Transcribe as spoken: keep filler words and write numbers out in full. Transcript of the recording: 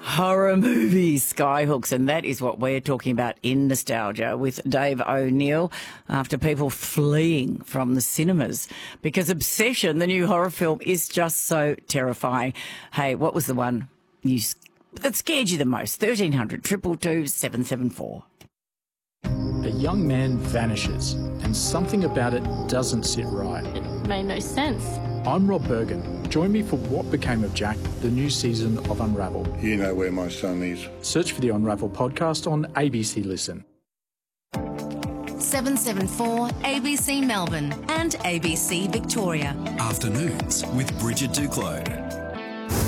Horror movies, Skyhooks, and that is what we're talking about in Nostalgia with Dave O'Neill after people fleeing from the cinemas because Obsession, the new horror film, is just so terrifying. Hey, what was the one you that scared you the most? thirteen hundred, two two two, seven seven four. A young man vanishes and something about it doesn't sit right. It made no sense. I'm Rob Bergen. Join me for What Became of Jack, the new season of Unravel. You know where my son is. Search for the Unravel podcast on A B C Listen. seven seven four A B C Melbourne and A B C Victoria. Afternoons with Bridget Duclos.